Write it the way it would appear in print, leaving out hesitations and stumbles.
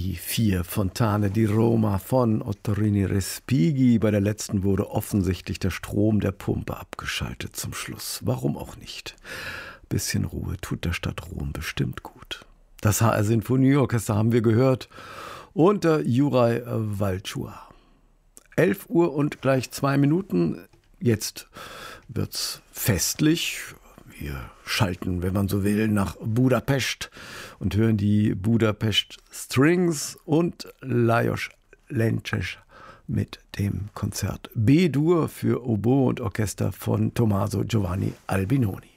die 4 Fontane di Roma von Ottorino Respighi. Bei der letzten wurde offensichtlich der Strom der Pumpe abgeschaltet zum Schluss. Warum auch nicht? Bisschen Ruhe tut der Stadt Rom bestimmt gut. Das HR Sinfonieorchester haben wir gehört unter Juraj Walczua. 11 Uhr und gleich 2 Minuten. Jetzt wird's festlich. Wir schalten, wenn man so will, nach Budapest und hören die Budapest Strings und Lajos Lences mit dem Konzert B-Dur für Oboe und Orchester von Tommaso Giovanni Albinoni.